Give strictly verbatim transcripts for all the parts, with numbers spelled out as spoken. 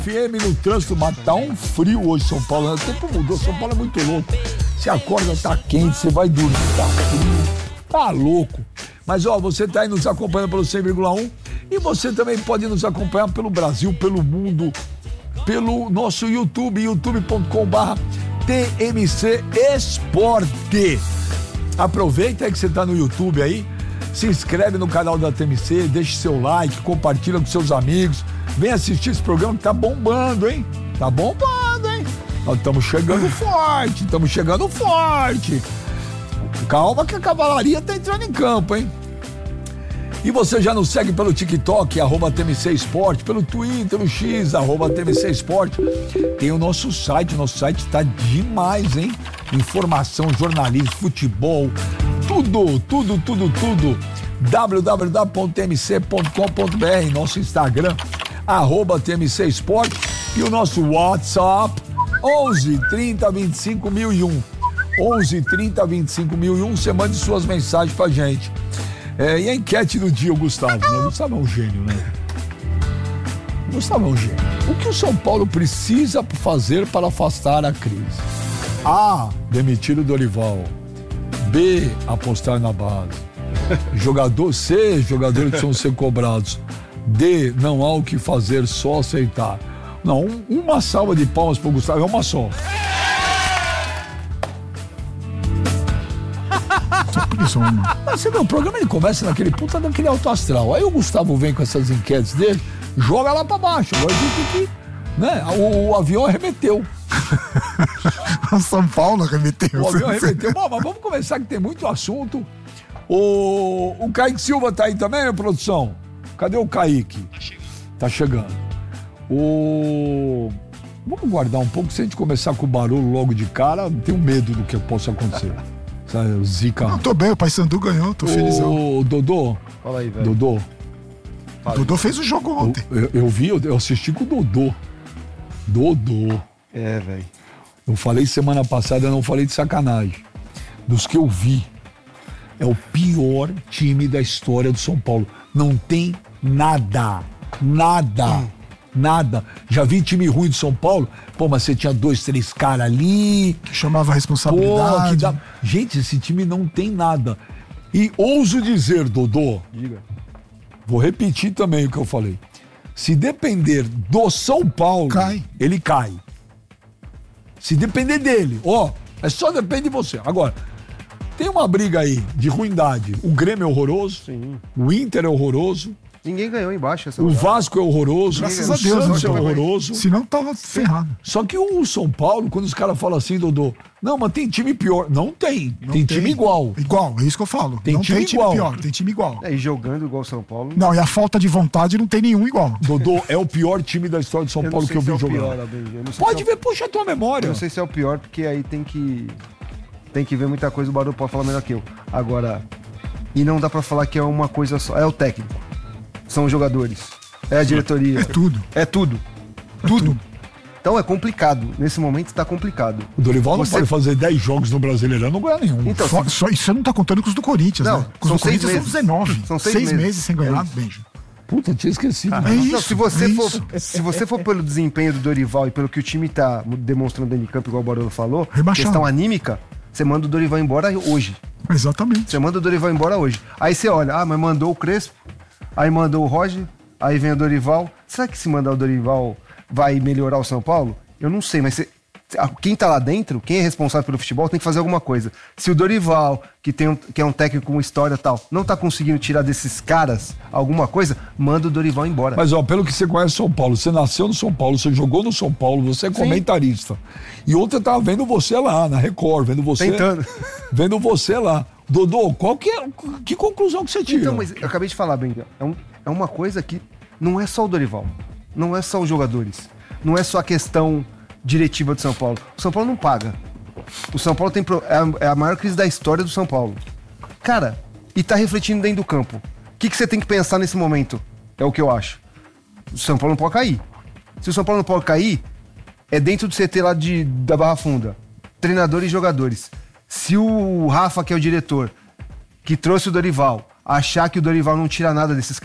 F M no trânsito, mas tá um frio hoje, São Paulo. O tempo mudou, São Paulo é muito louco. Você acorda, tá quente, você vai dormir, tá frio, tá louco. Mas, ó, você tá aí nos acompanhando pelo cem vírgula um e você também pode nos acompanhar pelo Brasil, pelo mundo, pelo nosso YouTube, youtube ponto com barra T M C Esporte. Aproveita aí que você tá no YouTube aí, se inscreve no canal da T M C, deixe seu like, compartilha com seus amigos, vem assistir esse programa que tá bombando, hein? Tá bombando, hein? Nós estamos chegando forte, estamos chegando forte. Calma que a cavalaria tá entrando em campo, hein? E você já nos segue pelo TikTok, arroba T M C Esporte, pelo Twitter, no X, arroba T M C Esporte. Tem o nosso site, o nosso site tá demais, hein? Informação, jornalismo, futebol, tudo, tudo, tudo, tudo. w w w ponto t m c ponto com ponto b r, nosso Instagram, arroba T M C Esporte, e o nosso WhatsApp, onze, trinta, vinte e cinco, mil e um. onze, trinta, vinte e cinco, mil e um, você mande suas mensagens pra gente. É, e a enquete do dia, o Gustavo, né? O Gustavo é um gênio, né? O Gustavo é um gênio. O que o São Paulo precisa fazer para afastar a crise? A. Demitir o Dorival. B. Apostar na base. Jogador C. Jogadores que precisam ser cobrados. D. Não há o que fazer, só aceitar. Não, um, uma salva de palmas pro Gustavo é uma só. Você vê, o programa ele começa naquele puta daquele alto astral. Aí o Gustavo vem com essas enquetes dele, joga lá pra baixo. Agora a gente tem que, né? O, o avião arremeteu. O São Paulo arremeteu. O avião arremeteu. Bom, mas vamos começar que tem muito assunto. O, o Kaique Silva tá aí também, minha produção? Cadê o Kaique? Tá chegando. O... Vamos guardar um pouco, se a gente começar com o barulho logo de cara, eu tenho medo do que possa acontecer. Sabe, Zica. Não, tô bem, o Paysandu ganhou, tô felizão. O Dodô. Fala aí, velho. Dodô. O Dodô fez o jogo ontem. Eu, eu, eu vi, eu, eu assisti com o Dodô. Dodô. É, velho. Eu falei semana passada, eu não falei de sacanagem. Dos que eu vi, é o pior time da história do São Paulo. Não tem nada. Nada. Hum. Nada. Já vi time ruim do São Paulo. Pô, mas você tinha dois, três caras ali. Que chamava a responsabilidade. Pô, que dá... Gente, esse time não tem nada. E ouso dizer, Dodô. Diga. Vou repetir também o que eu falei. Se depender do São Paulo, cai. Ele cai. Se depender dele, ó, é só depende de você. Agora, tem uma briga aí de ruindade. O Grêmio é horroroso. Sim. O Inter é horroroso. Ninguém ganhou embaixo. Essa o lugar. Vasco é horroroso. Graças o a Deus, Santos é não, horroroso. Se não, tava ferrado. Só que o São Paulo, quando os caras falam assim, Dodô, não, mas tem time pior. Não tem. Não tem, tem time igual. Igual, é isso que eu falo. Tem não time tem time igual. pior, tem time igual. É, e jogando igual o São Paulo. Não, e a falta de vontade não tem nenhum igual. Dodô, é o pior time da história do São eu Paulo que eu vi se é jogar. Pior, pode é ver, puxa a tua memória. Eu não sei se é o pior, porque aí tem que tem que ver muita coisa, o Barulho pode falar melhor que eu. Agora, e não dá pra falar que é uma coisa só. É o técnico. São os jogadores. É a diretoria. É tudo. É tudo. É tudo. tudo. Então é complicado. Nesse momento tá complicado. O Dorival não Você... pode fazer dez jogos no Brasileirão, não ganha nenhum. Então, só, só, isso você não tá contando com os do Corinthians, não, né? Com os do Corinthians são dezenove. São seis, seis meses. meses sem ganhar, é Benja. Puta, tinha esquecido. Ah, é isso, não, se você é for, isso. se você for pelo desempenho do Dorival e pelo que o time tá demonstrando dentro de campo, igual o Barolo falou, rebaixado. Questão anímica, você manda o Dorival embora hoje. Exatamente. Você manda o Dorival embora hoje. Aí você olha, ah, mas mandou o Crespo, aí mandou o Roger, aí vem o Dorival. Será que se mandar o Dorival vai melhorar o São Paulo? Eu não sei, mas você, quem tá lá dentro, quem é responsável pelo futebol, tem que fazer alguma coisa. Se o Dorival, que, tem um, que é um técnico com história e tal, não tá conseguindo tirar desses caras alguma coisa, manda o Dorival embora. Mas, ó, pelo que você conhece São Paulo, você nasceu no São Paulo, você jogou no São Paulo, você é comentarista. Sim. E ontem eu tava vendo você lá, na Record, vendo você... Tentando. Vendo você lá. Dodô, qual que é... Que conclusão que você tira? Então, mas eu acabei de falar, bem, é, um, é uma coisa que não é só o Dorival, não é só os jogadores, não é só a questão diretiva do São Paulo. O São Paulo não paga. O São Paulo tem pro... é, a, é a maior crise da história do São Paulo. Cara, e tá refletindo dentro do campo. O que, que você tem que pensar nesse momento? É o que eu acho. O São Paulo não pode cair. Se o São Paulo não pode cair, é dentro do C T lá de, da Barra Funda. Treinadores e jogadores. Se o Rafa, que é o diretor, que trouxe o Dorival, achar que o Dorival não tira nada desses caras,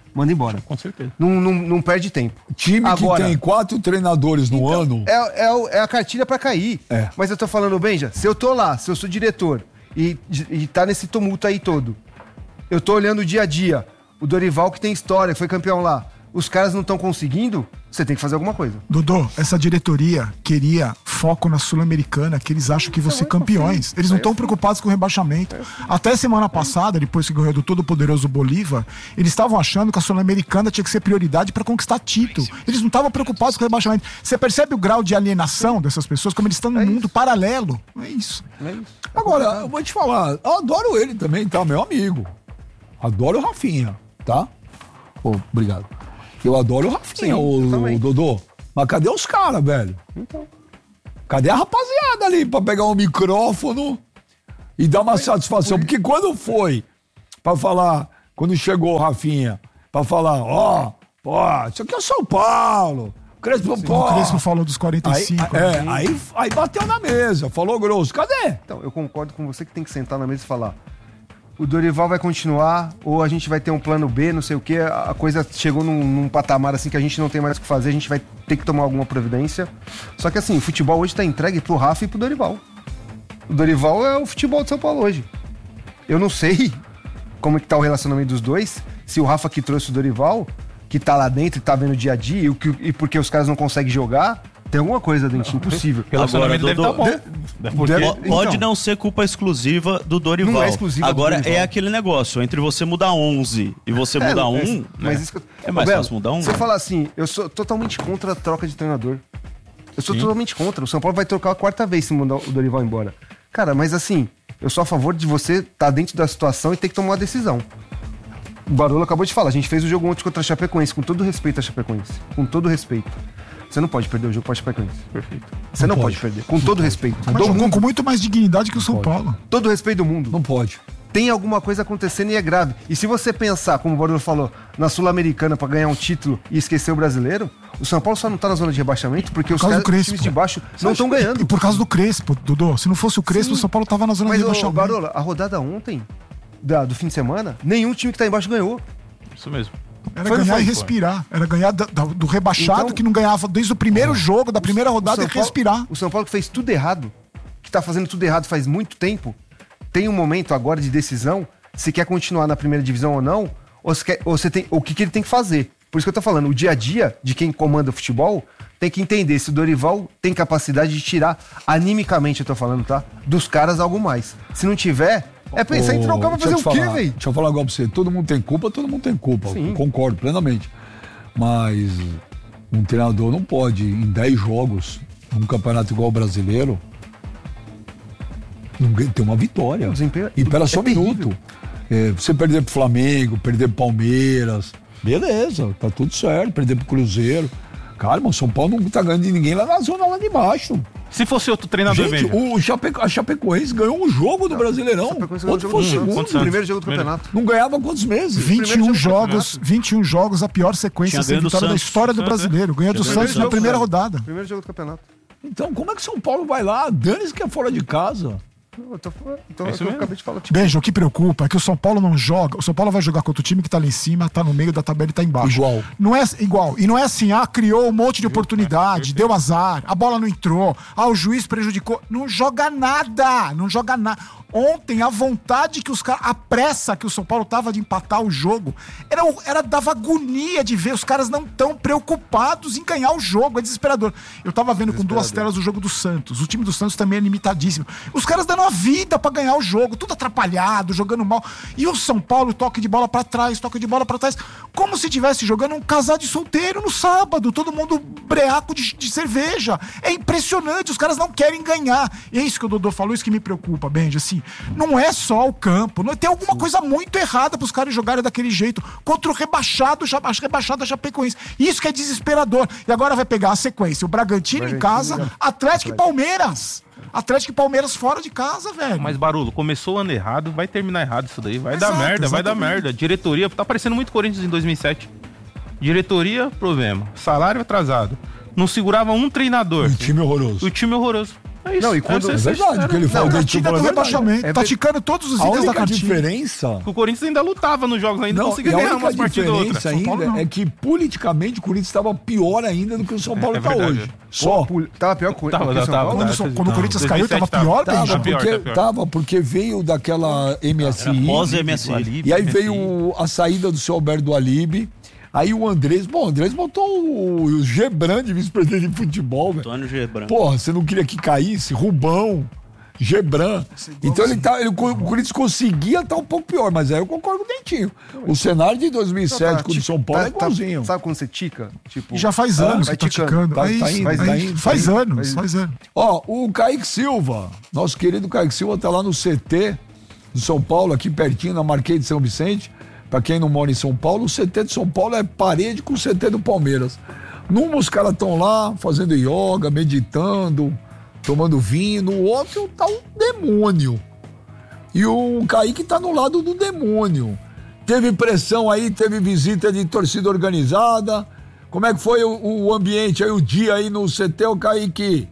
manda embora. Com certeza. Não, não, não perde tempo. Time Agora, que tem quatro treinadores no então, ano... É, é, o- é a cartilha pra cair. É. Mas eu tô falando, Benja, se eu tô lá, se eu sou diretor e, e tá nesse tumulto aí todo, eu tô olhando o dia a dia, o Dorival que tem história, que foi campeão lá, os caras não estão conseguindo, você tem que fazer alguma coisa. Dodô, essa diretoria queria foco na Sul-Americana, que eles acham que vão ser campeões. Eles não estão preocupados com o rebaixamento. Até semana passada, depois que ganhou do todo-poderoso Bolívar, eles estavam achando que a Sul-Americana tinha que ser prioridade para conquistar título. Eles não estavam preocupados com o rebaixamento. Você percebe o grau de alienação dessas pessoas, como eles estão num mundo paralelo. É isso. É isso. Agora, eu vou te falar, eu adoro ele também, tá? Meu amigo. Adoro o Rafinha, tá? Ô, obrigado. Eu adoro o Rafinha, Sim, eu o, também. o Dodô. Mas cadê os caras, velho? Então. Cadê a rapaziada ali pra pegar um micrófono e dar uma satisfação? Porque quando foi pra falar, quando chegou o Rafinha, pra falar, ó, ó, isso aqui é São Paulo. Crespo, pô. O Crespo falou dos quarenta e Aí, cinco. é, né? aí, aí bateu na mesa, falou grosso. Cadê? Então, eu concordo com você que tem que sentar na mesa e falar: o Dorival vai continuar, ou a gente vai ter um plano B, não sei o quê. A coisa chegou num, num patamar assim que a gente não tem mais o que fazer, a gente vai ter que tomar alguma providência. Só que assim, o futebol hoje tá entregue pro Rafa e pro Dorival. O Dorival é o futebol de São Paulo hoje. Eu não sei como é que tá o relacionamento dos dois, se o Rafa que trouxe o Dorival, que tá lá dentro e tá vendo o dia a dia, e, o que, e porque os caras não conseguem jogar, tem alguma coisa dentro, impossível. O relacionamento dele tá bom. De- Porque deve- Po- Pode então. não ser culpa exclusiva do Dorival. Não é exclusiva do Agora Dorival. é aquele negócio, entre você mudar onze e você É, mudar mas- um, mas né? isso que eu- É mais Ô, Belo, fácil mudar um. Você fala assim, eu sou totalmente contra a troca de treinador. Eu sou totalmente contra. O São Paulo vai trocar a quarta vez se mandar o Dorival embora. Cara, mas assim, eu sou a favor de você estar dentro da situação e ter que tomar uma decisão. O Barolo acabou de falar, a gente fez o jogo ontem contra a Chapecoense, com todo respeito à Chapecoense. Com todo respeito. Você não pode perder o jogo para a Chapecoense. Perfeito. Você não, Não pode. pode. perder. Com todo respeito. Mas Do jogou mundo. com muito mais dignidade que o São Paulo. Todo respeito do mundo. Não pode. Tem alguma coisa acontecendo e é grave. E se você pensar, como o Barulho falou, na Sul-Americana pra ganhar um título e esquecer o brasileiro, o São Paulo só não tá na zona de rebaixamento porque os causa caras do dos Crespo. times de baixo não estão E ganhando. por causa do Crespo, Dodô. Se não fosse o Crespo, Sim. o São Paulo tava na zona Mas, de ô, rebaixamento. Barolo, a rodada ontem, da- do fim de semana, nenhum time que tá embaixo ganhou. Isso mesmo. Era Foi, não ganhar foi? e respirar. Era ganhar da- da- do rebaixado Então- que não ganhava desde o primeiro jogo, da primeira rodada, São e Paulo- respirar. O São Paulo que fez tudo errado, que tá fazendo tudo errado faz muito tempo, tem um momento agora de decisão se quer continuar na primeira divisão ou não, ou, se quer, ou você tem, o que, que ele tem que fazer. Por isso que eu tô falando, o dia a dia de quem comanda o futebol tem que entender se o Dorival tem capacidade de tirar, animicamente eu tô falando, tá? Dos caras algo mais. Se não tiver, é pensar em trocar pra Deixa eu fazer te o quê, falar, velho? Deixa eu falar agora pra você. Todo mundo tem culpa, todo mundo tem culpa. Sim. Eu concordo plenamente. Mas um treinador não pode, em dez jogos, num campeonato igual o brasileiro, não ganha- ter uma vitória. O desempenho E pera é só um terrível. minuto. É, você perder pro Flamengo, perder pro Palmeiras, beleza, tá tudo certo. Perder pro Cruzeiro. Cara, mas o São Paulo não tá ganhando de ninguém lá na zona lá de baixo. Se fosse outro treinador, Gente, Benja. o Chape, a Chapecoense ganhou um jogo do Brasileirão. Chapecoense ganhou Outro o foi o jogo do segundo. Santos. O primeiro jogo do Primeiro. campeonato. Não ganhava há quantos meses? vinte e um primeiro jogo do jogos, vinte e um jogos, a pior sequência Tinha sem ganho do vitória da Santos. história do Santos, brasileiro. Ganhou do Tinha Santos ganho na do primeira Santos. rodada. Primeiro jogo do campeonato. Então, como é que São Paulo vai lá? Dane-se que é fora de casa. Eu, tô, então, É é isso o que eu mesmo. acabei de falar. Tipo, Beijo, o que preocupa é que o São Paulo não joga. O São Paulo vai jogar contra o time que tá lá em cima, tá no meio da tabela e tá embaixo. Igual. Não é igual. E não é assim, ah, criou um monte de oportunidade, deu azar, a bola não entrou, ah, o juiz prejudicou. Não joga nada, não joga nada. Ontem, a vontade que os caras, a pressa que o São Paulo tava de empatar o jogo, era, o- era dava agonia de ver. Os caras não tão preocupados em ganhar o jogo, é desesperador. Eu tava vendo com duas telas o jogo do Santos. O time do Santos também é limitadíssimo. Os caras dando a vida pra ganhar o jogo, tudo atrapalhado, jogando mal. E o São Paulo, toque de bola pra trás, toque de bola pra trás, como se tivesse jogando um casal de solteiro no sábado, todo mundo breaco de, de cerveja. É impressionante, os caras não querem ganhar. E é isso que o Dodô falou, isso que me preocupa, Benji, assim, não é só o campo, não, tem alguma coisa muito errada pros caras jogarem daquele jeito contra o rebaixado, já- acho rebaixado da Chapecoense. Isso que é desesperador. E agora vai pegar a sequência, o Bragantino em casa, Atlético e Palmeiras. Atlético e Palmeiras fora de casa, velho. Mas, Barulho, começou o ano errado, vai terminar errado isso daí. Vai Exato, dar merda, vai dar exatamente. merda. Diretoria, tá parecendo muito Corinthians em dois mil e sete. Diretoria, problema. Salário atrasado. Não segurava um treinador. Um time horroroso. O time horroroso. É isso. Não, e quando- É, É vocês- verdade, o que ele Não, falou a dentro cartilha do do programa é verdade. rebaixamento. É Tá ver- ticando todos os A itens da única cartilha. diferença... O Corinthians ainda lutava nos jogos, ainda Não, conseguia e a ganhar única umas partidas ou outras. diferença São Paulo ainda não. é que politicamente o Corinthians estava pior ainda do que o São Paulo É está verdade. hoje. Só. Pô, tava pior que o Tava, que o São tava, Paulo? Quando, tava. o São- quando o Não, Corinthians caiu, tava dois mil e sete pior, Tava, Benja? Tá pior, porque, tá pior. tava, porque veio daquela M S I. Pós M S I. E aí veio o- a saída do seu Alberto do Alibe. Aí o Andrés, bom, o Andrés botou o, o Gebran de vice-presidente de futebol, velho. Antônio Gebran. Porra, você não queria que caísse? Rubão, Gebran. Então ele tá, ele, o Corinthians conseguia estar um pouco pior, mas aí eu concordo com o Dentinho. O cenário de dois mil e sete Tá, com o do tica- São Paulo tá- é tá- igualzinho. Sabe quando você tica? Tipo, E já faz Ah, anos vai que tá ticando. ticando. Tá- é tá isso, indo, é tá isso. indo, Faz tá indo. anos, faz anos. Ó, o Kaique Silva, nosso querido Kaique Silva, tá lá no C T de São Paulo, aqui pertinho, na Marquês de São Vicente. Pra quem não mora em São Paulo, o C T de São Paulo é parede com o C T do Palmeiras. Numa os caras estão lá fazendo yoga, meditando, tomando vinho, no outro tá um demônio. E o Kaique tá no lado do demônio. Teve pressão aí, teve visita de torcida organizada. Como é que foi o, o ambiente aí, o dia aí no C T, o Kaique?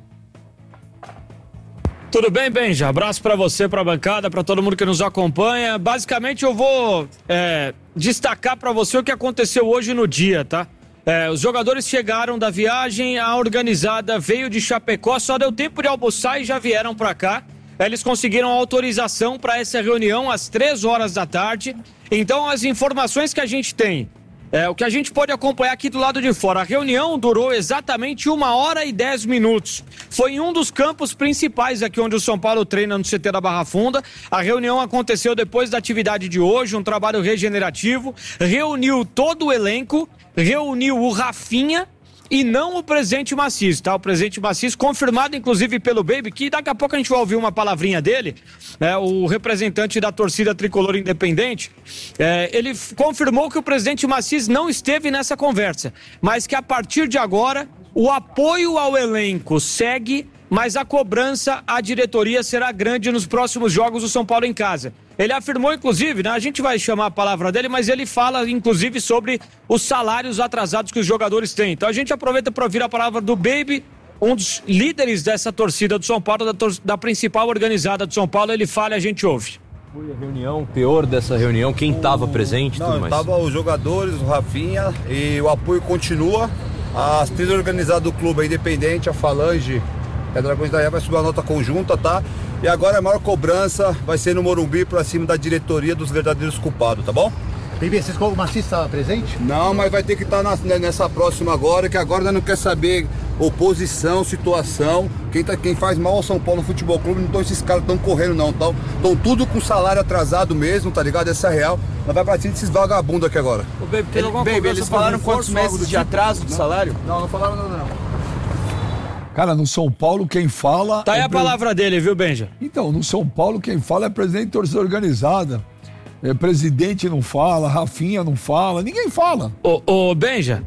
Tudo bem, Benja? Abraço pra você, pra bancada, pra todo mundo que nos acompanha. Basicamente, eu vou é, destacar pra você o que aconteceu hoje no dia, tá? É, os jogadores chegaram da viagem, a organizada veio de Chapecó, só deu tempo de almoçar e já vieram pra cá. Eles conseguiram autorização para essa reunião às três horas da tarde. Então, as informações que a gente tem, é, o que a gente pode acompanhar aqui do lado de fora, a reunião durou exatamente uma hora e dez minutos. Foi em um dos campos principais aqui onde o São Paulo treina no C T da Barra Funda. A reunião aconteceu depois da atividade de hoje, um trabalho regenerativo. Reuniu todo o elenco, reuniu o Rafinha e não o presidente Macis, tá? O presidente Macis, confirmado inclusive pelo Baby, que daqui a pouco a gente vai ouvir uma palavrinha dele, né? O representante da torcida tricolor independente, é, ele f- confirmou que o presidente Macis não esteve nessa conversa, mas que a partir de agora o apoio ao elenco segue, mas a cobrança à diretoria será grande nos próximos jogos do São Paulo em casa. Ele afirmou, inclusive, né, a gente vai chamar a palavra dele, mas ele fala, inclusive, sobre os salários atrasados que os jogadores têm. Então a gente aproveita para ouvir a palavra do Baby, um dos líderes dessa torcida do São Paulo, da, tor- da principal organizada do São Paulo. Ele fala e a gente ouve. Foi a reunião, o teor dessa reunião, quem estava presente e tudo Não, mais? tava os jogadores, o Rafinha, e o apoio continua. As trilhas organizadas do clube, a Independente, a Falange, a Dragões da Ré vai subir uma nota conjunta, tá? E agora a maior cobrança vai ser no Morumbi pra cima da diretoria dos verdadeiros culpados, tá bom? Bebê, vocês o Macis estava presente? Não, mas vai ter que estar nessa próxima agora, que agora nós não quer saber oposição, situação. Quem, tá, quem faz mal ao São Paulo Futebol Clube, não estão esses caras tão correndo não, estão tudo com salário atrasado mesmo, tá ligado? Essa é real. Nós vai pra cima desses vagabundos aqui agora. O Baby, tem alguma Baby, cobrança eles pra falaram reforço, quantos algo meses do de tipo? atraso de salário? Não, não falaram nada não. Cara, no São Paulo quem fala... Tá aí é a pre- palavra dele, viu, Benja? Então, no São Paulo quem fala é presidente de torcida organizada. É, presidente não fala, Rafinha não fala, ninguém fala. Ô, ô, Benja,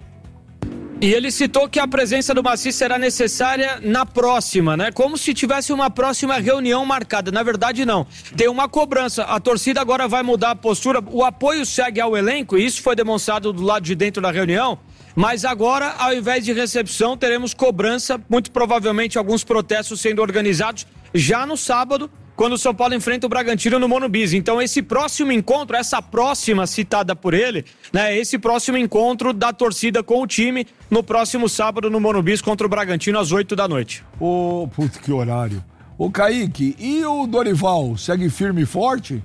e ele citou que a presença do Macis será necessária na próxima, né? Como se tivesse uma próxima reunião marcada. Na verdade, não. Tem uma cobrança. A torcida agora vai mudar a postura. O apoio segue ao elenco, e isso foi demonstrado do lado de dentro da reunião. Mas agora, ao invés de recepção, teremos cobrança, muito provavelmente alguns protestos sendo organizados já no sábado, quando o São Paulo enfrenta o Bragantino no Morumbi. Então esse próximo encontro, essa próxima citada por ele, né, esse próximo encontro da torcida com o time no próximo sábado no Morumbi contra o Bragantino às oito da noite. Ô, putz, que horário. Ô, Kaique, e o Dorival, segue firme e forte?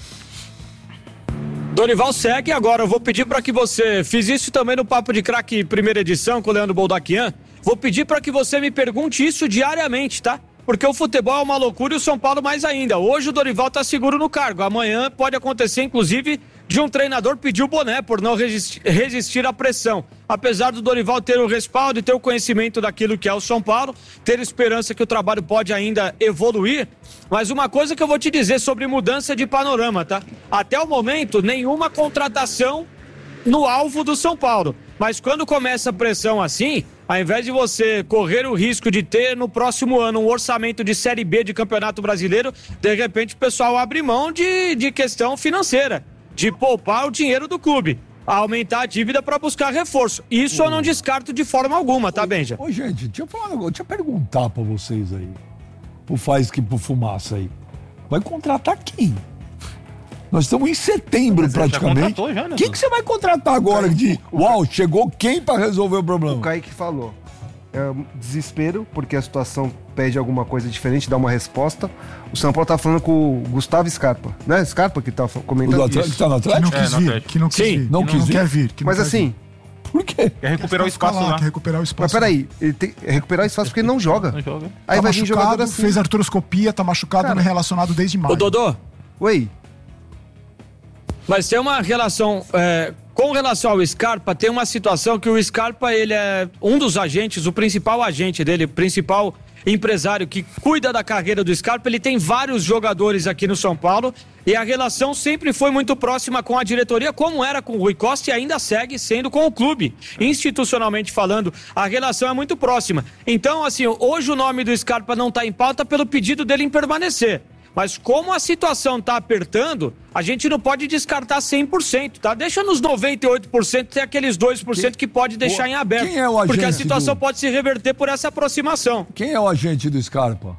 Dorival segue agora, eu vou pedir para que você, fiz isso também no Papo de Craque primeira edição com o Leandro Boldaquian, vou pedir para que você me pergunte isso diariamente, tá? Porque o futebol é uma loucura e o São Paulo mais ainda. Hoje o Dorival tá seguro no cargo. Amanhã pode acontecer, inclusive, de um treinador pedir o boné por não resistir, resistir à pressão. Apesar do Dorival ter o respaldo e ter o conhecimento daquilo que é o São Paulo, ter esperança que o trabalho pode ainda evoluir. Mas uma coisa que eu vou te dizer sobre mudança de panorama, tá? Até o momento, nenhuma contratação no alvo do São Paulo. Mas quando começa a pressão assim, ao invés de você correr o risco de ter no próximo ano um orçamento de Série B de Campeonato Brasileiro, de repente o pessoal abre mão de, de questão financeira, de poupar o dinheiro do clube. a aumentar a dívida para buscar reforço. Isso eu não descarto de forma alguma, tá, Benja? Ô, gente, deixa eu falar um negócio, deixa eu perguntar pra vocês aí. Pro Faz que pro Fumaça aí. Vai contratar quem? Nós estamos em setembro, Mas você já praticamente. contratou já, né, Quem Dudu? que você vai contratar agora de... Uau, chegou quem pra resolver o problema? O Kaique falou. É um desespero, porque a situação pede alguma coisa diferente, dá uma resposta. O São Paulo tá falando com o Gustavo Scarpa, né? Scarpa que tá O comentando. do Atlético, que tá no Que não Atlético? É, quis no vir, Atlético. que não quis Sim, vir. não que quis vir. quer vir. que não Mas quer assim, Por quê? Quer recuperar o vir. Ficar espaço lá. quer recuperar o espaço. mas peraí, ele tem que recuperar o espaço porque ele não joga. Não joga. Aí Tá vai vir jogador machucado, assim. fez artroscopia, tá machucado, Cara. não é relacionado desde maio. Ô, Dodô, Oi, mas tem uma relação, é, com relação ao Scarpa, tem uma situação que o Scarpa, ele é um dos agentes, o principal agente dele, o principal empresário que cuida da carreira do Scarpa, ele tem vários jogadores aqui no São Paulo e a relação sempre foi muito próxima com a diretoria, como era com o Rui Costa e ainda segue sendo com o clube. Institucionalmente falando, a relação é muito próxima. Então, assim, hoje o nome do Scarpa não está em pauta pelo pedido dele em permanecer. Mas como a situação está apertando, a gente não pode descartar cem por cento, tá? Deixa nos noventa e oito por cento, tem aqueles dois por cento que pode deixar em aberto. Quem é o Porque a agente situação do- pode se reverter por essa aproximação. Quem é o agente do Scarpa?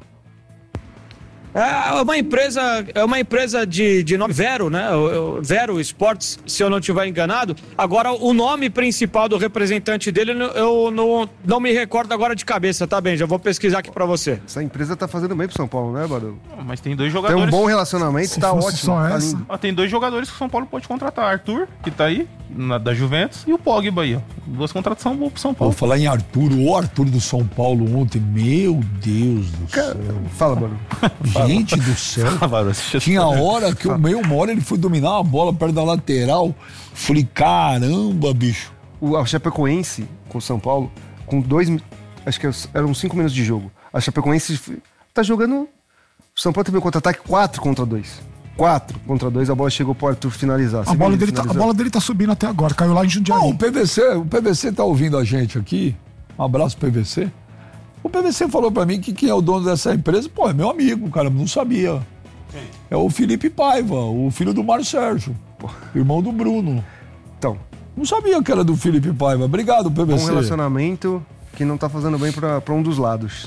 É uma empresa, é uma empresa de, de nome Vero, né? O- o Vero Sports, se eu não estiver enganado. Agora, o nome principal do representante dele, eu não, não me recordo agora de cabeça, tá bem? Já vou pesquisar aqui pra você. essa empresa tá fazendo bem pro São Paulo, né, Barão? Mas tem dois Tem jogadores. um bom relacionamento, Se tá fosse ótimo. só Tá essa. lindo. Ó, tem dois jogadores que o São Paulo pode contratar. Arthur, que tá aí, na- da Juventus, e o Pogba aí, ó. Duas contratações boas pro São Vou Paulo. falar em Arthur, o Arthur do São Paulo ontem. Meu Deus do céu. Fala, Barão. Gente do céu. Ah, Varão, assiste essa- Tinha hora que o meio, uma hora ele foi dominar a bola perto da lateral. Falei, caramba, bicho. O a Chapecoense com o São Paulo, com dois. mi- Acho que eram cinco minutos de jogo. A Chapecoense f- tá jogando. O São Paulo teve um contra-ataque quatro contra dois. quatro contra dois, a bola chegou pro Arthur finalizar. A Você bola, viu ele dele tá, a finalizar? bola dele tá subindo até agora, caiu lá em Jundiaí. Não, o P V C, o P V C tá ouvindo a gente aqui. Um abraço, P V C. O P V C falou pra mim que quem é o dono dessa empresa, pô, é meu amigo, cara, não sabia. É o Felipe Paiva, o filho do Mário Sérgio, irmão do Bruno. Então, Não sabia que era do Felipe Paiva. Obrigado, P V C. um relacionamento que não tá fazendo bem pra, pra um dos lados.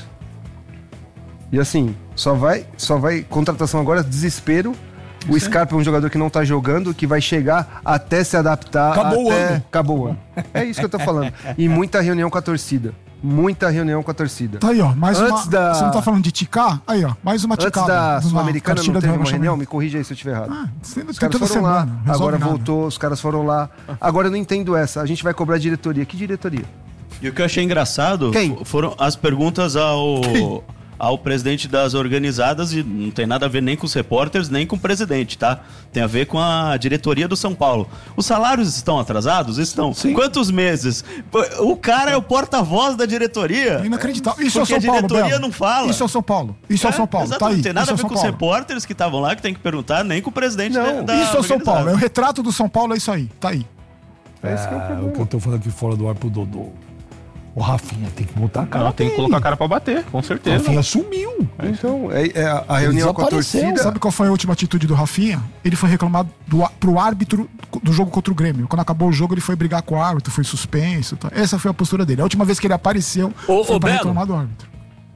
E assim, só vai, só vai. Contratação agora, desespero. O Scarpa é um jogador que não tá jogando, que vai chegar até se adaptar. Acabou o até... ano. Acabou o ano. É isso que eu tô falando. E muita reunião com a torcida. Muita reunião com a torcida. Tá aí, ó. Mais Antes uma. da- Você não tá falando de ticar? Aí, ó. Mais uma Antes ticada. da numa Sul-Americana cartilha não do teve uma rebaixamento. reunião? Me corrija aí se eu estiver errado. Ah, sendo Os tem caras toda foram lá, semana, resolve agora nada. voltou, os caras foram lá. Agora eu não entendo essa. A gente vai cobrar diretoria. Que diretoria? E o que eu achei engraçado Quem? fo- foram as perguntas ao, ao presidente das organizadas e não tem nada a ver nem com os repórteres, nem com o presidente, tá? Tem a ver com a diretoria do São Paulo. Os salários estão atrasados? Estão. Sim. Quantos meses? Pô, o cara é o porta-voz da diretoria. É inacreditável. Isso Porque é o São a Paulo, diretoria Belo. não fala. Isso é o São Paulo. Isso é, o São Paulo. Exato, Tá aí. não tem nada Isso é a o ver São com os Paulo. repórteres que estavam lá, que tem que perguntar, nem com o presidente Não, da, da Isso é o São Paulo. É o organizada. retrato do São Paulo, é isso aí. Tá aí. É esse que é o Ah, problema. o que eu tô falando aqui fora do ar pro Dodô. O Rafinha tem que botar a cara. Não, tem que dele. colocar a cara pra bater, com O certeza. Rafinha sumiu. Então, é, é a- a reunião com a desapareceu. torcida. Sabe qual foi a última atitude do Rafinha? Ele foi reclamar do, á- pro árbitro do jogo contra o Grêmio. Quando acabou o jogo, ele foi brigar com o árbitro, foi suspenso. Tá? Essa foi a postura dele. A última vez que ele apareceu, Ô, foi ô, pra Belo. reclamar do árbitro.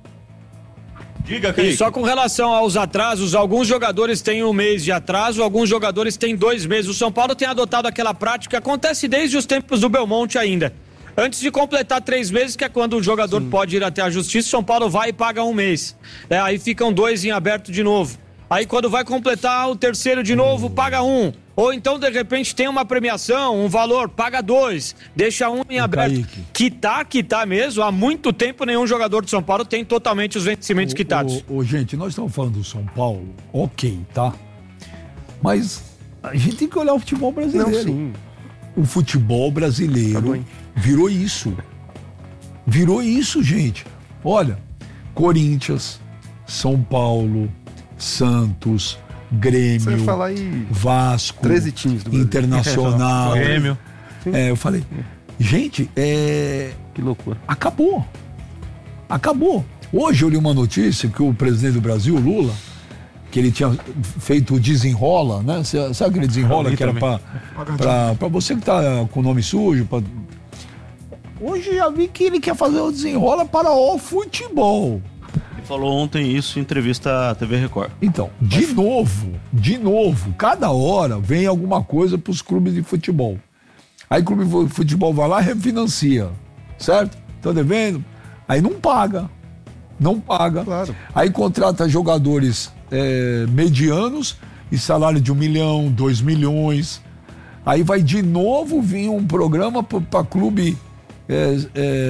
Diga, E Kaique. só com relação aos atrasos, alguns jogadores têm um mês de atraso, alguns jogadores têm dois meses. O São Paulo tem adotado aquela prática que acontece desde os tempos do Belmonte ainda. Antes de completar três meses, que é quando o jogador pode ir até a justiça, o São Paulo vai e paga um mês. É, aí ficam dois em aberto de novo. Aí quando vai completar o terceiro de novo, paga um. Ou então, de repente, tem uma premiação, um valor, paga dois, deixa um em aberto. Kaique. Quitar, quitar mesmo. Há muito tempo nenhum jogador de São Paulo tem totalmente os vencimentos quitados. Ô, ô, gente, nós estamos falando do São Paulo, ok, tá? Mas a gente tem que olhar o futebol brasileiro. Não, sim. O futebol Tá brasileiro bom, hein? virou isso. Virou isso, gente. Olha, Corinthians, São Paulo, Santos, Grêmio, Você vai falar aí. Vasco, treze times do Brasil. Internacional. Grêmio. É, eu falei, gente, é, Que loucura. acabou. Acabou. Hoje eu li uma notícia que o presidente do Brasil, Lula, que ele tinha feito o desenrola, né? Sabe aquele desenrola que era pra, pra, pra você que tá com o nome sujo? Pra... Hoje já vi que ele quer fazer o desenrola para o futebol. Ele falou ontem isso em entrevista à T V Record. Então, de Mas... novo, de novo, cada hora vem alguma coisa pros clubes de futebol. Aí o clube de futebol vai lá e refinancia, certo? Estão devendo, aí não paga, não paga. Claro. Aí contrata jogadores é, medianos e salário de um milhão, dois milhões. Aí vai de novo vir um programa para clube é,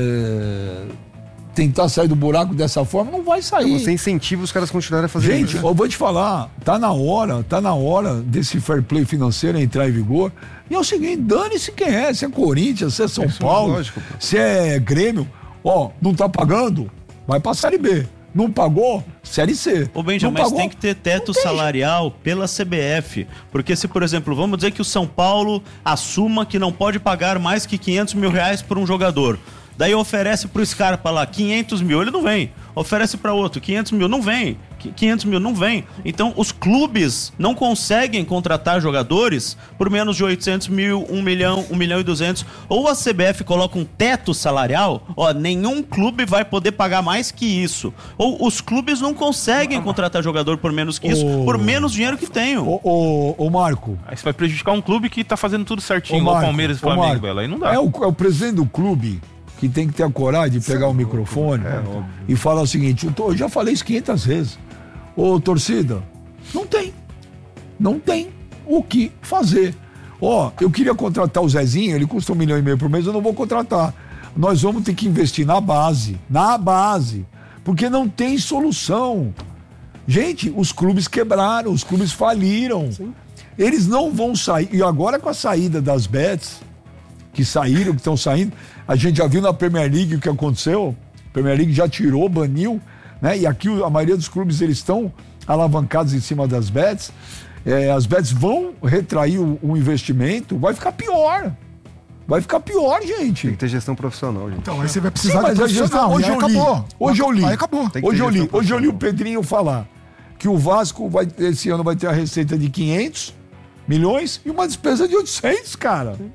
é, tentar sair do buraco dessa forma, não vai sair. Você incentiva os caras a continuarem a fazer Gente, isso. Eu vou te falar, tá na hora, tá na hora desse fair play financeiro entrar em vigor. E é o seguinte, dane-se quem é, se é Corinthians, se é São Isso Paulo, é lógico, se é Grêmio, ó, não tá pagando, vai pra Série B. Não pagou, Série C. Ô Benjamin, mas pagou, tem que ter teto salarial pela C B F. Porque se, por exemplo, vamos dizer que o São Paulo assuma que não pode pagar mais que quinhentos mil reais por um jogador. Daí oferece pro Scarpa lá quinhentos mil, ele não vem. Oferece para outro quinhentos mil, não vem. quinhentos mil, não vem. Então os clubes não conseguem contratar jogadores por menos de oitocentos mil, um milhão, um milhão e duzentos. Ou a C B F coloca um teto salarial, ó, nenhum clube vai poder pagar mais que isso. Ou os clubes não conseguem contratar jogador por menos que isso, ô, por menos dinheiro que tenham. Ô, ô, ô Marco. Aí você vai prejudicar um clube que tá fazendo tudo certinho, igual o Palmeiras e Flamengo, Bela. Aí não dá. É o, é o presidente do clube que tem que ter a coragem de pegar o microfone é, e falar o seguinte, eu, tô, eu já falei isso quinhentas vezes. Ô, torcida, não tem. Não tem o que fazer. Ó, eu queria contratar o Zezinho, ele custa um milhão e meio por mês, eu não vou contratar. Nós vamos ter que investir na base, na base, porque não tem solução. Gente, os clubes quebraram, os clubes faliram. Sim. Eles não vão sair, e agora com a saída das bets, que saíram, que estão saindo, a gente já viu na Premier League o que aconteceu, a Premier League já tirou, baniu, né? E aqui a maioria dos clubes eles estão alavancados em cima das bets, é, as bets vão retrair o, o investimento, vai ficar pior, vai ficar pior, gente. Tem que ter gestão profissional, gente. Então aí você vai precisar Sim, de profissional, hoje eu li, acabou. hoje eu li, aí acabou. Hoje eu li, hoje eu li o Pedrinho falar que o Vasco vai, esse ano vai ter a receita de quinhentos milhões e uma despesa de oitocentos, cara. Sim.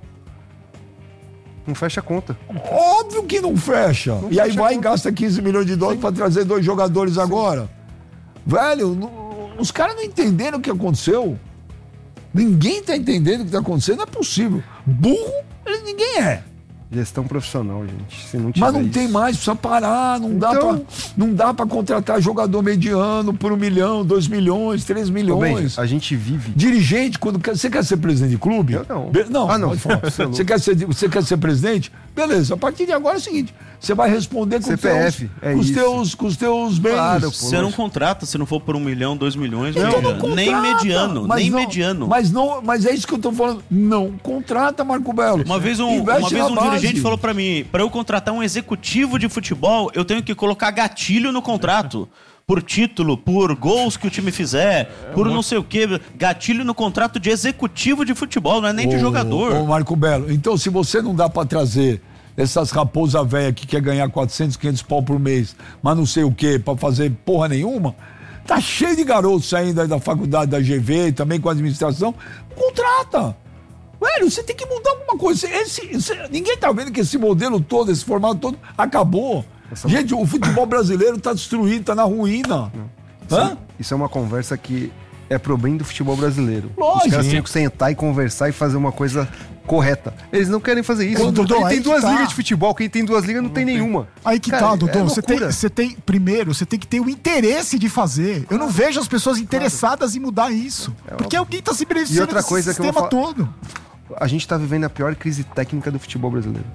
Não fecha a conta. Óbvio que não fecha. Não e fecha aí vai e gasta quinze milhões de dólares para trazer dois jogadores Sim. agora. Velho, não, os caras não entenderam o que aconteceu. Ninguém tá entendendo o que tá acontecendo. Não é possível. Burro, ele, ninguém é. Gestão profissional, gente. Se não tiver Mas não isso... tem mais, precisa parar. Não, então... dá pra, não dá pra contratar jogador mediano por um milhão, dois milhões, três milhões. Bem, a gente vive. Dirigente, quando quer, você quer ser presidente de clube? Eu não. Be- não, ah, não. Pode falar. você, quer ser, você quer ser presidente? Beleza, a partir de agora é o seguinte: você vai responder com, C P F, teus, é com, os isso. teus, com os teus bens. Claro, pô, você não contrata se não for por um milhão, dois milhões, então não, não contrata, nem mediano, nem não, mediano. Mas, não, mas é isso que eu tô falando. Não contrata, Marco Belo. Uma vez um, uma vez um dirigente falou pra mim, pra eu contratar um executivo de futebol, eu tenho que colocar gatilho no contrato. Por título, por gols que o time fizer, por não sei o quê. Gatilho no contrato de executivo de futebol, não é nem ô, de jogador. Ô, Marco Belo, então se você não dá pra trazer essas raposas velhas que quer ganhar quatrocentos, quinhentos pau por mês, mas não sei o quê, pra fazer porra nenhuma, tá cheio de garotos saindo aí da faculdade da G V, também com a administração, contrata. Velho, você tem que mudar alguma coisa. Esse, esse, ninguém tá vendo que esse modelo todo, esse formato todo, acabou. Essa Gente, o futebol brasileiro tá destruído, tá na ruína. Isso, Hã? isso é uma conversa que é pro bem do futebol brasileiro. Lógico. Os caras têm que sentar e conversar e fazer uma coisa correta. Eles não querem fazer isso. Quando, Dodô, quem tem duas tá. ligas de futebol, quem tem duas ligas não, não tem, tem nenhuma. Aí que Cara, tá, Dodô. É você, tem, você tem, primeiro, você tem que ter o interesse de fazer. Eu não vejo as pessoas interessadas claro. em mudar isso. É porque alguém tá se beneficiando e outra coisa desse sistema que eu vou todo. A gente tá vivendo a pior crise técnica do futebol brasileiro.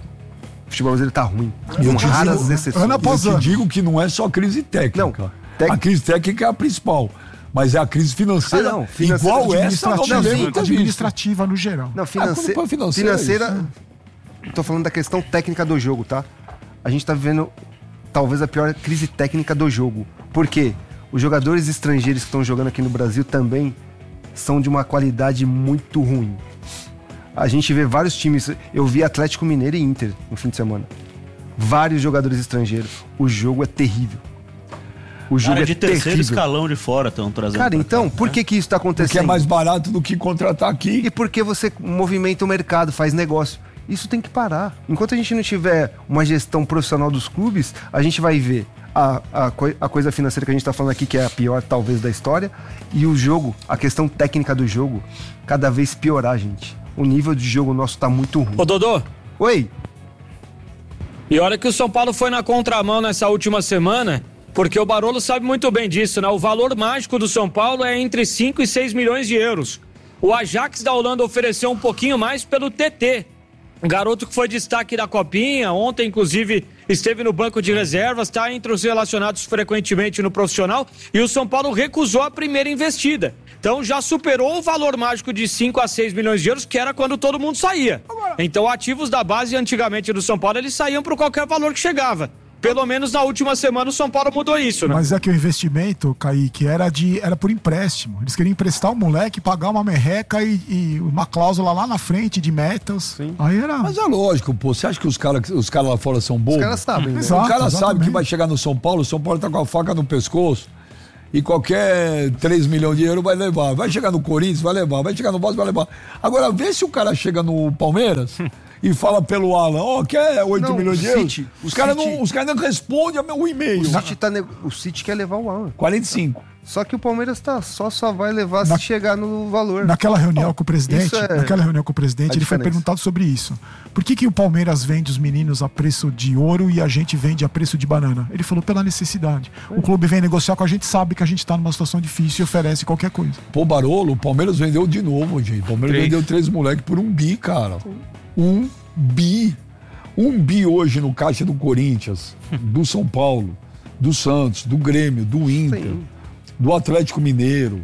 O futebol brasileiro tá ruim. Eu com te raras digo, exceções. Ana eu te digo que não é só crise técnica. Não, tec... A crise técnica é a principal. Mas é a crise financeira, ah, não, financeira igual essa, não não, sim, administrativa no geral. Não, finance... ah, financeira... financeira é tô falando da questão técnica do jogo, tá? A gente tá vivendo talvez a pior crise técnica do jogo. Por quê? Os jogadores estrangeiros que estão jogando aqui no Brasil também são de uma qualidade muito ruim. A gente vê vários times... Eu vi Atlético Mineiro e Inter no fim de semana. Vários jogadores estrangeiros. O jogo é terrível. O jogo Cara, é de terceiro terrível. escalão de fora estão trazendo. Cara, pra então, cá, por né? que que isso tá acontecendo? Porque é mais barato do que contratar aqui. E porque você movimenta o mercado, faz negócio. Isso tem que parar. Enquanto a gente não tiver uma gestão profissional dos clubes, a gente vai ver a, a, coi- a coisa financeira que a gente tá falando aqui, que é a pior talvez da história, e o jogo, a questão técnica do jogo, cada vez piorar, gente. O nível de jogo nosso tá muito ruim. Ô, Dodô. Oi. E olha que o São Paulo foi na contramão nessa última semana, porque o Barolo sabe muito bem disso, né? O valor mágico do São Paulo é entre cinco e seis milhões de euros. O Ajax da Holanda ofereceu um pouquinho mais pelo T T. Um garoto que foi destaque da Copinha, ontem inclusive esteve no banco de reservas, está entre os relacionados frequentemente no profissional, e o São Paulo recusou a primeira investida. Então já superou o valor mágico de cinco a seis milhões de euros, que era quando todo mundo saía. Então ativos da base antigamente do São Paulo, eles saíam por qualquer valor que chegava. Pelo menos na última semana o São Paulo mudou isso, né? Mas é que o investimento, Kaique, era, de, era por empréstimo. Eles queriam emprestar o moleque, pagar uma merreca e, e uma cláusula lá na frente de metas. Aí era... Mas é lógico, pô. Você acha que os caras os cara lá fora são bobos? Os caras sabem, né? Exato, o cara sabe exatamente. que vai chegar no São Paulo, o São Paulo tá com a faca no pescoço e qualquer três milhões de euros vai levar. Vai chegar no Corinthians, vai levar. Vai chegar no Vasco, vai levar. Agora, vê se o cara chega no Palmeiras e fala pelo Alan, ó, oh, quer oito Não, milhões de o euros? City, o os caras City- não, os caras não respondem o e-mail. O City, tá ne- o City quer levar o Alan. quarenta e cinco. Só que o Palmeiras tá, só, só vai levar Na- se chegar no valor. Naquela reunião com o presidente, isso é naquela reunião com o presidente, a ele foi diferença. perguntado sobre isso. Por que, que o Palmeiras vende os meninos a preço de ouro e a gente vende a preço de banana? Ele falou pela necessidade. O clube vem negociar com a gente, sabe que a gente tá numa situação difícil e oferece qualquer coisa. Pô, Barolo, o Palmeiras vendeu de novo, gente. O Palmeiras Três. vendeu três moleques por um bi, cara. Um bi. Um bi hoje no caixa do Corinthians, do São Paulo, do Santos, do Grêmio, do Inter, Sim. do Atlético Mineiro.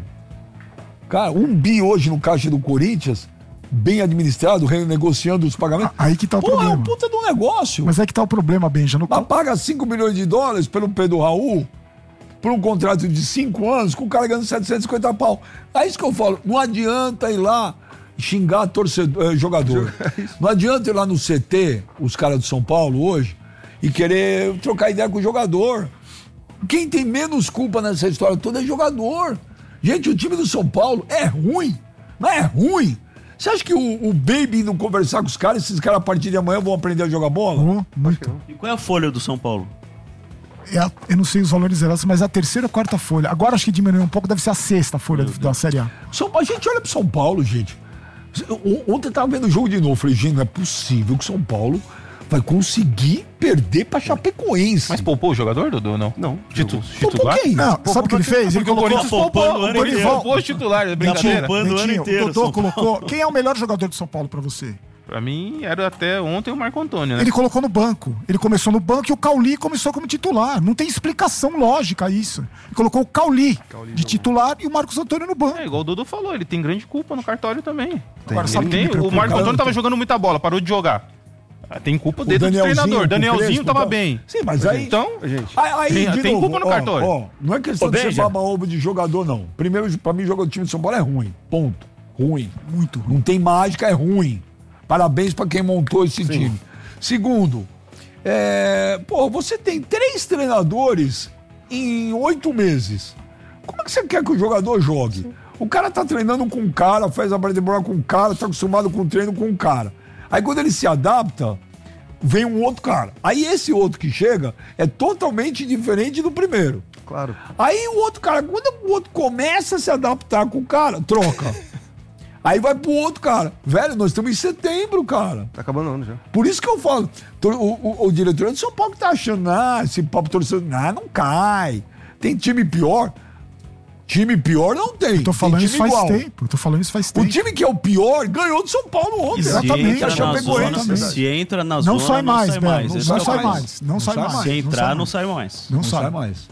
Cara, um bi hoje no caixa do Corinthians, bem administrado, renegociando os pagamentos. Aí que tá o Pô, é problema. um puta de um negócio. Mas é que tá o problema, Benja. No... Mas paga cinco milhões de dólares pelo Pedro Raul, por um contrato de cinco anos, com o cara ganhando setecentos e cinquenta pau. É isso que eu falo. Não adianta ir lá xingar torcedor, eh, jogador. Não adianta ir lá no C T, os caras do São Paulo hoje, e querer trocar ideia com o jogador. Quem tem menos culpa nessa história toda é jogador. Gente, o time do São Paulo é ruim. Não é ruim. Você acha que o, o Baby não conversar com os caras, esses caras a partir de amanhã vão aprender a jogar bola? Oh, muito. E qual é a folha do São Paulo? É a- eu não sei os valores exatos, mas é a terceira ou quarta folha. Agora acho que diminuiu um pouco, deve ser a sexta folha do- da Série A. São Paulo, a gente olha pro São Paulo, gente. O- Ontem eu tava vendo o jogo de novo. Falei, gente, não é possível que o São Paulo vai conseguir perder pra Chapecoense. Mas poupou o jogador, Dudu? Não. Não. Titu, Pô, por titular? que isso? Não, sabe o que ele fez? Ele Porque o colocou... Corinthians poupou, poupando o o ano Corinthians inteiro. poupou os titulares, é brincadeira. Poupando o ano Dentinho, inteiro, o Dodô São Paulo. colocou... Quem é o melhor jogador do São Paulo pra você? Pra mim, era até ontem o Marco Antônio, né? Ele colocou no banco. Ele começou no banco e o Cauli começou como titular. Não tem explicação lógica isso. Ele colocou o Cauli de titular e o Marcos Antônio no banco. É, igual o Dudu falou, ele tem grande culpa no cartório também. Agora, sabe o que Ele me tem, o preocupa? Marco Antônio tava jogando muita bola, parou de jogar. Ah, Tem culpa O dentro do Danielzinho, treinador. com o Danielzinho Crespo, tava então. bem. Sim, mas aí... Então, Gente, Aí, aí, Tem- de tem novo, culpa no ó, cartório. ó, não é questão Ô, de ser Benja. baba-ovo de jogador, não. Primeiro, pra mim, jogar o time de São Paulo é ruim. Ponto. Ruim. Muito ruim. Não tem mágica, é ruim. Parabéns pra quem montou esse time. Segundo, é, pô, você tem três treinadores em oito meses. Como é que você quer que o jogador jogue? O cara tá treinando com um cara, faz a pré-temporada com um cara, tá acostumado com o treino com um cara. Aí quando ele se adapta, vem um outro cara. Aí esse outro que chega é totalmente diferente do primeiro. claro. Aí o outro cara, quando o outro começa a se adaptar com o cara, troca. Aí vai pro outro cara. Velho, nós estamos em setembro, cara. Tá acabando o ano já. Por isso que eu falo. O, o, o diretor do São Paulo que tá achando, ah, esse papo torcedor, ah, não cai. Tem time pior. Time pior não tem. Eu tô falando tem isso time faz igual. tempo. Eu tô falando isso faz O time. time que é o pior ganhou do São Paulo ontem. E se Exatamente, entra a na Chapecoense. zona, se entra na Não zona, sai mais, não sai Belo. mais. Não, Esse não é o sai caso. mais. Não sai mais. Se Não entrar, sai não sai mais. Não Não sai sai. mais.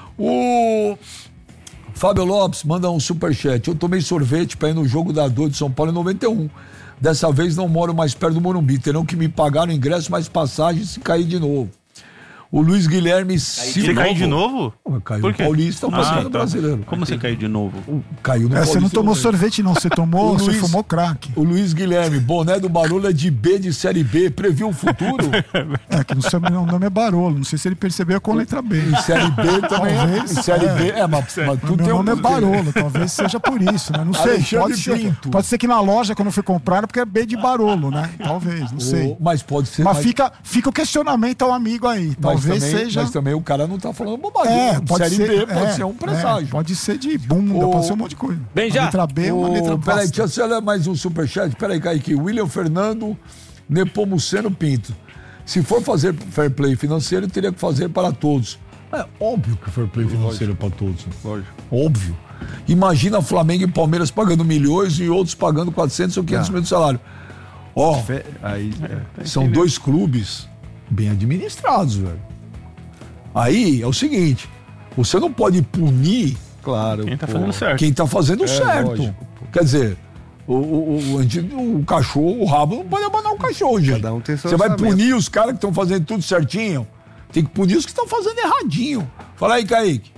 O Fábio Lopes manda um superchat. Eu tomei sorvete pra ir no jogo da dor de São Paulo em noventa e um. Dessa vez não moro mais perto do Morumbi. Terão que me pagar o ingresso mais passagem se cair de novo. O Luiz Guilherme Silva. Você caiu de novo? Caiu Por no quê? Paulista, o Ah, ah, tá. brasileiro. Como você caiu de novo? Caiu no É, você não Paulista tomou também. sorvete, não. Você tomou, O você Luiz- fumou crack. O Luiz Guilherme, boné do Barolo é de B de Série B. Previu o futuro? É, que no seu o nome é Barolo. Não sei se ele percebeu com a letra B. Em Série B também. Talvez, Em Série é. B. É, mas, mas tu Meu tem um nome é Barolo, talvez seja por isso, né? Não sei. Alexandre Pode ser, Pinto. pode ser que na loja, quando eu fui comprar, era porque é B de Barolo, né? Talvez, não sei. O- Mas pode ser. Mas fica, fica o questionamento ao amigo aí. mas Talvez também, seja. Mas também o cara não tá falando bobagem. É, pode Série ser. B pode é, ser um é, presságio. pode ser de bunda, O- pode ser um monte de coisa. Bem, Uma já. letra B, uma letra Ô, Peraí, basta. deixa eu ler mais um superchat. Peraí, Kaique. William Fernando Nepomuceno Pinto. Se for fazer fair play financeiro, teria que fazer para todos. É óbvio que fair play financeiro é para todos. Né? Lógico. Óbvio. Imagina Flamengo e Palmeiras pagando milhões e outros pagando quatrocentos ou quinhentos mil de salário. Ó, Fe- Aí, é. são dois clubes bem administrados, velho. Aí é o seguinte, você não pode punir Claro. Quem tá pô. fazendo certo. quem tá fazendo certo. lógico, Quer dizer, o, o, o, a gente- o cachorro, o rabo não pode abanar o cachorro, gente. Cada um tem seu Você vai orçamento. punir os caras que estão fazendo tudo certinho. Tem que punir os que estão fazendo erradinho. Fala aí, Kaique.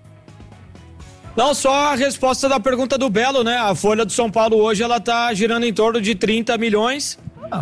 Não, só a resposta da pergunta do Belo, né? A Folha do São Paulo hoje ela tá girando em torno de trinta milhões.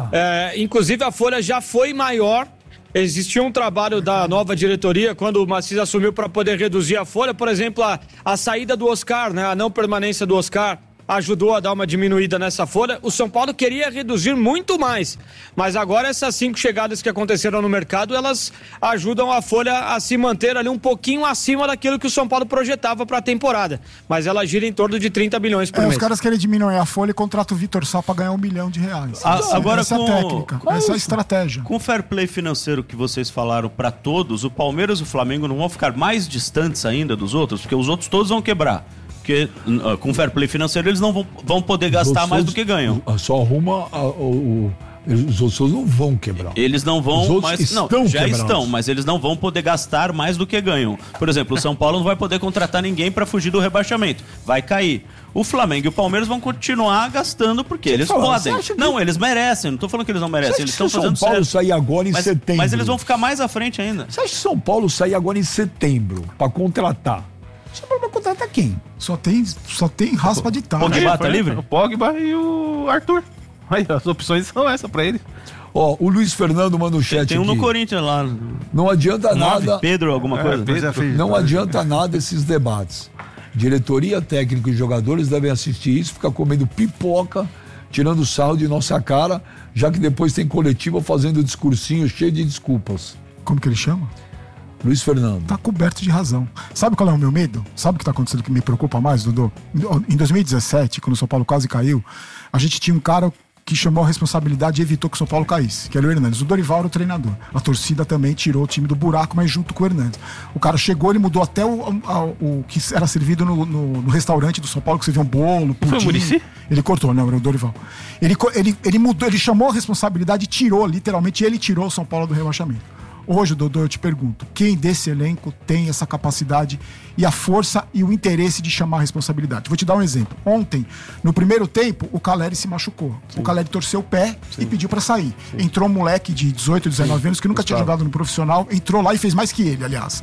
É, inclusive a Folha já foi maior. Existia um trabalho da nova diretoria quando o Maciz assumiu para poder reduzir a folha. Por exemplo, a, a saída do Oscar, né? A não permanência do Oscar ajudou a dar uma diminuída nessa folha. O São Paulo queria reduzir muito mais, mas agora essas cinco chegadas que aconteceram no mercado, elas ajudam a folha a se manter ali um pouquinho acima daquilo que o São Paulo projetava para a temporada. Mas ela gira em torno de trinta milhões por É, mês. os caras querem diminuir a folha e contratam o Vitor Sá pra ganhar um milhão de reais. A- Essa- agora essa com- é a técnica, com essa é a isso? estratégia. Com o fair play financeiro que vocês falaram para todos, o Palmeiras e o Flamengo não vão ficar mais distantes ainda dos outros, porque os outros todos vão quebrar. Porque uh, com fair play financeiro eles não vão, vão poder gastar mais do que ganham. Só arruma a- o, o- os outros não vão quebrar. Eles não Os vão, outros mas não, estão já quebrados. estão, mas eles não vão poder gastar mais do que ganham. Por exemplo, o São Paulo não vai poder contratar ninguém para fugir do rebaixamento, vai cair. O Flamengo e o Palmeiras vão continuar gastando porque eles falar, podem. você acha que- Não, eles merecem. Não tô falando que eles não Você merecem, acha eles que se estão o São fazendo Paulo certo. sair agora em Mas, setembro? mas eles vão ficar mais à frente ainda. Você acha que São Paulo sair agora em setembro pra contratar? São Paulo vai contratar quem? Só tem, só tem raspa de taco. Pogba tá Foi, livre? O Pogba e o Arthur. Aí, as opções são essas pra ele. Ó, o Luiz Fernando manda um chat Tem um no aqui. Corinthians lá. Não adianta Nove, nada. Pedro, alguma coisa. Pedro. Já fez- Não adianta nada esses debates. Diretoria, técnico e jogadores devem assistir isso, ficar comendo pipoca, tirando sarro de nossa cara, já que depois tem coletiva fazendo discursinho cheio de desculpas. Como que ele chama? Luiz Fernando. Tá coberto de razão. Sabe qual é o meu medo? Sabe o que tá acontecendo que me preocupa mais, Dudu? Em dois mil e dezessete, quando o São Paulo quase caiu, a gente tinha um cara que chamou a responsabilidade e evitou que o São Paulo caísse, que era o Hernandes. O Dorival era o treinador. A torcida também tirou o time do buraco, mas junto com o Hernandes. O cara chegou, ele mudou até o, a- o que era servido no, no- no restaurante do São Paulo, que você vê um bolo, pudim. Foi o Muricy? Ele cortou, não, era o Dorival. Ele, co- ele, ele mudou, ele chamou a responsabilidade e tirou, literalmente, ele tirou o São Paulo do rebaixamento. Hoje, Dodô, eu te pergunto, quem desse elenco tem essa capacidade e a força e o interesse de chamar a responsabilidade? Vou te dar um exemplo. Ontem, no primeiro tempo, o Caleri se machucou. O Caleri torceu o pé e pediu pra sair. Entrou um moleque de dezoito, dezenove anos que nunca tinha jogado no profissional, entrou lá e fez mais que ele, aliás.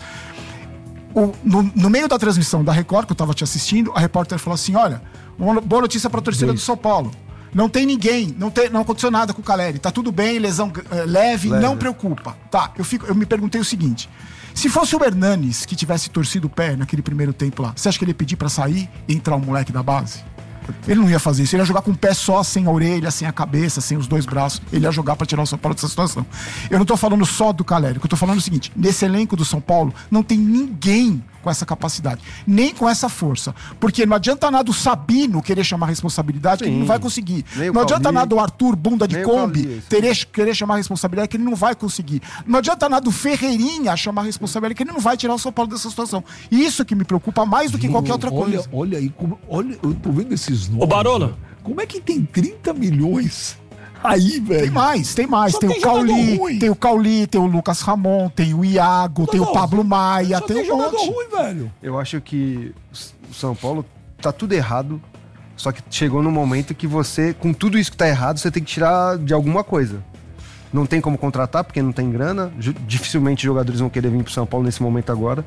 O- no, no meio da transmissão da Record, que eu tava te assistindo, a repórter falou assim: olha, uma boa notícia pra torcida do São Paulo. Não tem ninguém, não, tem, não aconteceu nada com o Caleri. Tá tudo bem, lesão eh, leve, Leve. não preocupa. Tá, eu, fico, eu me perguntei o seguinte: se fosse o Hernanes que tivesse torcido o pé naquele primeiro tempo lá, você acha que ele ia pedir pra sair e entrar um moleque da base? Ele não ia fazer isso, ele ia jogar com o pé só, sem a orelha, sem a cabeça, sem os dois braços. Ele ia jogar pra tirar o São Paulo dessa situação. Eu não tô falando só do Caleri, o que eu tô falando é o seguinte: nesse elenco do São Paulo não tem ninguém com essa capacidade, nem com essa força. Porque não adianta nada o Sabino querer chamar a responsabilidade, que ele não vai conseguir. Nem o Não adianta Cauli. nada o Arthur, bunda de Nem o Kombi, Cauli, esse. terer, querer chamar a responsabilidade, que ele não vai conseguir. Não adianta nada o Ferreirinha chamar a responsabilidade, que ele não vai tirar o São Paulo dessa situação. E isso que me preocupa mais do que qualquer outra olha, coisa. Olha aí, como, olha, eu tô vendo esses nomes. Ô, Barolo. velho. Como é que tem trinta milhões aí, velho? Tem mais, tem mais. Só Tem, tem o Cauli, jogador ruim. tem o Cauli, tem o Lucas Ramon, tem o Iago, tem o Não, Pablo Maia, Só tem tem um jogador monte. ruim, velho. Eu acho que o São Paulo tá tudo errado, só que chegou num momento que você, com tudo isso que tá errado, você tem que tirar de alguma coisa. não tem como contratar porque não tem grana, ju- dificilmente jogadores vão querer vir pro São Paulo nesse momento agora.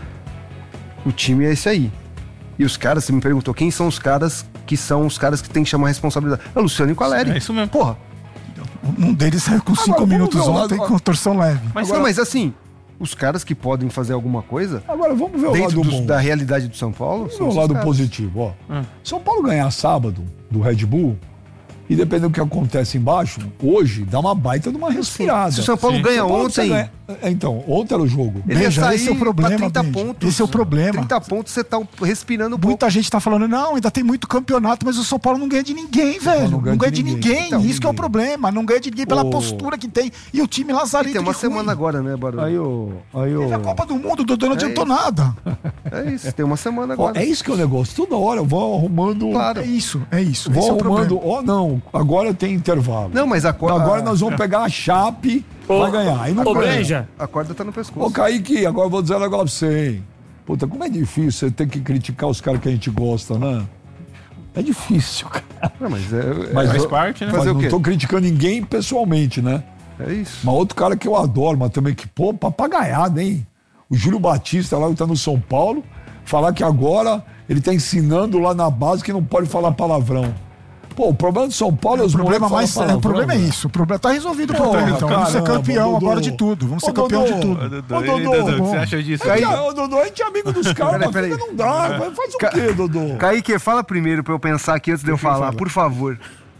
O time é esse aí. E os caras, você me perguntou, quem são os caras que são os caras que tem que chamar a responsabilidade? É o Luciano e o Caleri. É isso mesmo. Porra. Um deles saiu com Agora, cinco vamos minutos ver o ontem lado- com torção leve. Mas, Agora- não, mas assim, os caras que podem fazer alguma coisa Agora vamos ver o dentro lado dos- bom. da realidade do São Paulo. Vamos ver são o esses lado caras. positivo, ó. São Paulo ganhar sábado do Red Bull, e dependendo do que acontece embaixo, hoje dá uma baita de uma respirada. Se o São Paulo Sim. ganha São Paulo precisa ontem, ganhar- É, Então, ontem era o jogo. ele ia Benja, sair esse é o problema, pra trinta Benja. pontos. Esse é o problema. trinta pontos, você tá respirando um pouco. Muita gente tá falando, não, ainda tem muito campeonato, mas o São Paulo não ganha de ninguém, velho. Não ganha, de ninguém. Então, Isso que é o ninguém. problema. Não ganha de ninguém pela Ô. postura que tem. E o time lazarento Tem uma de semana ruim. agora, né, Barulho? Aí o. Aí o... A Copa do Mundo, o Dodô não adiantou isso. nada. É isso, tem uma semana Ó, agora. é isso que é o negócio. Toda hora eu vou arrumando. Claro. É isso, é isso. Vou Esse é o arrumando. problema. Ó, não, agora tem intervalo. Não, mas a corda. Agora nós vamos pegar a Chape pra ganhar. Aí não Ô, ganha. Benja, A corda tá no Ô, pescoço. Kaique, agora eu vou dizer um negócio pra você, hein? Puta, como é difícil você ter que criticar os caras que a gente gosta, né? É difícil, cara. Não, mas é, Mas Faz eu- parte, né? Mas Fazer o não quê? tô criticando ninguém pessoalmente, né? é, é isso. Mas outro cara que eu adoro, mas também que, pô, papagaiado, hein? O Júlio Batista lá que tá no São Paulo, falar que agora ele tá ensinando lá na base que não pode falar palavrão. Pô, o problema do São Paulo é O os problema, moleques mais, falam é, o palavrão, problema é velho. isso. O problema tá resolvido o Porra, problema. Então, vamos ser caramba, campeão Dodô. agora de tudo. Vamos ser Ô, campeão Dodô. de tudo. Ô, Dodô, Dodô, e, Dodô, o que bom. você acha disso? Aí, Aí- ô, Dodô, a gente é amigo dos caras, Peraí, mas peraí. fica não dá. Vai- Faz o Ca- quê, Dodô? Kaique, fala primeiro pra eu pensar aqui antes de eu falar, por favor.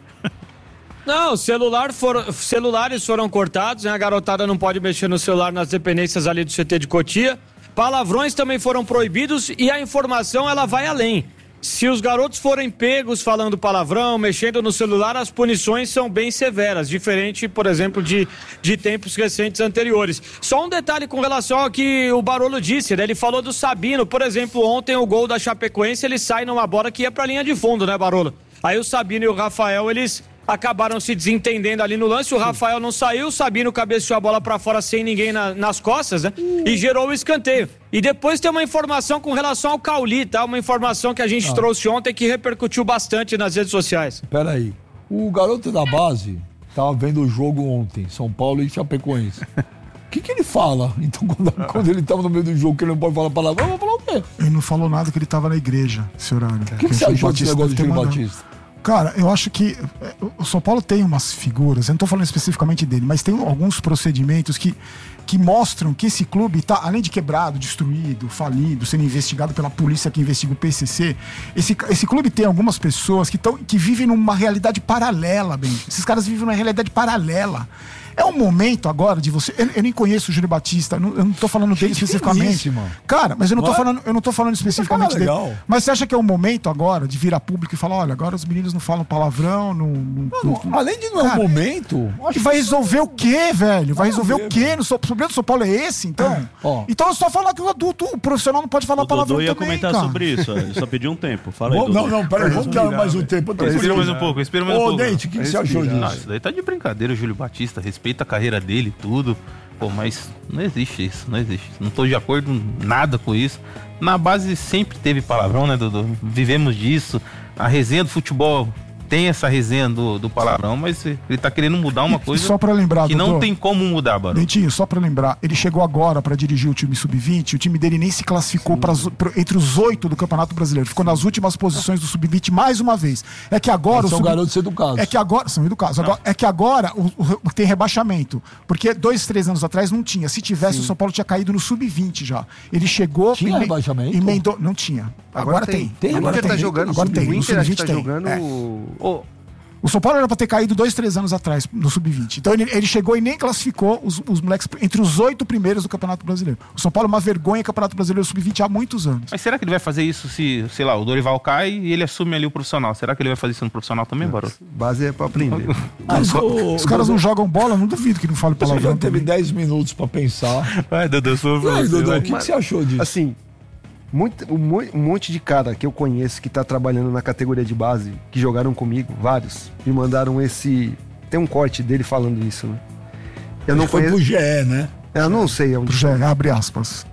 não, celular for- celulares foram cortados, né? A garotada não pode mexer no celular nas dependências ali do C T de Cotia. Palavrões também foram proibidos e a informação ela vai além. Se os garotos forem pegos falando palavrão, mexendo no celular, as punições são bem severas, diferente, por exemplo, de, de tempos recentes anteriores. Só um detalhe com relação ao que o Barolo disse, né? Ele falou do Sabino, por exemplo, ontem o gol da Chapecoense, ele sai numa bola que ia pra linha de fundo, né, Barolo? Aí o Sabino e o Rafael, eles acabaram se desentendendo ali no lance, o Rafael não saiu, o Sabino cabeceou a bola pra fora sem ninguém na- nas costas, né? E gerou o escanteio. E depois tem uma informação com relação ao Cauli, tá? Uma informação que a gente trouxe ontem que repercutiu bastante nas redes sociais. Pera aí. O garoto da base tava vendo o jogo ontem, São Paulo e Chapecoense. O que que ele fala? Então, quando, quando ele tava no meio do jogo, que ele não pode falar palavrão, eu vou falar o quê? Ele não falou nada que ele tava na igreja, esse horário. O que, que você achou desse negócio do Júlio Batista? Cara, eu acho que é, o São Paulo tem umas figuras, eu não tô falando especificamente dele, mas tem alguns procedimentos que, que mostram que esse clube tá, além de quebrado, destruído, falido, sendo investigado pela polícia que investiga o P C C, esse, esse clube tem algumas pessoas que, tão, que vivem numa realidade paralela, bem. Esses caras vivem numa realidade paralela. É um momento agora de você. Eu, eu nem conheço o Júlio Batista, não- eu não tô falando dele especificamente. finíssima. Cara, mas eu não, tô Não é? falando, eu não tô falando especificamente cara dele. legal. Mas você acha que é o momento agora de vir a público e falar: olha, agora os meninos não falam palavrão, não. não- Mano, não- além de não é Cara, um momento, E vai resolver o quê, velho? Vai Nada resolver a ver, o quê? No, São- o problema do São Paulo é esse, então? Ó. Então é só falar que o adulto, o profissional não pode falar O palavrão Dodô ia também, comentar cara. sobre isso, ó, ele só pediu um tempo. Fala aí, Vamos- Dodô. não, não, peraí, vamos dar mais um tempo. Eu tô Respira curioso. mais um pouco, respira mais um Ô, pouco. Dente, o que, que você achou Não, disso? isso daí tá de brincadeira, o Júlio Batista. Respeita a carreira dele e tudo. Pô, mas não existe isso, não existe. Não tô de acordo nada com isso. Na base sempre teve palavrão, né, Dodô? Vivemos disso. A resenha do futebol tem essa resenha do, do palavrão, mas ele tá querendo mudar uma E coisa só pra lembrar, que não Dodô, tem como mudar, Barão. Dentinho, só pra lembrar, ele chegou agora pra dirigir o time sub vinte, o time dele nem se classificou pras- pro- entre os oito do Campeonato Brasileiro, ficou nas últimas posições do sub vinte mais uma vez. É que agora Mas o são sub... garotos educados. É que agora, são educados. Agora, é que agora o, o- tem rebaixamento. Porque dois, três anos atrás não tinha. Se tivesse, o São Paulo tinha caído no sub vinte já. Ele chegou. Tinha eme- rebaixamento? Emendou. Não tinha. Agora, tem. Tem, O Agora Inter tem. tá jogando, Agora tem. o No Inter acho que sub vinte tá tem. jogando. É. Ô, O São Paulo era pra ter caído dois, três anos atrás no sub vinte. Então ele, ele chegou e nem classificou os, os moleques entre os oito primeiros do Campeonato Brasileiro. O São Paulo é uma vergonha no Campeonato Brasileiro sub vinte há muitos anos. Mas será que ele vai fazer isso se, sei lá, o Dorival cai e ele assume ali o profissional? Será que ele vai fazer isso no profissional também, Barão? base é pra aprender. Mas, ô, Os caras não jogam bola, não duvido que não fale Você palavrão. já teve também. dez minutos pra pensar. Vai, Dodô, sou E aí, Dodô, o que, que Mas- você achou disso? Assim, muito, um, mo- um monte de cara que eu conheço que tá trabalhando na categoria de base, que jogaram comigo, vários, me mandaram esse. Tem um corte dele falando isso, né? Eu não Foi conheço. pro G E, né? Eu não sei onde. Já, abre aspas.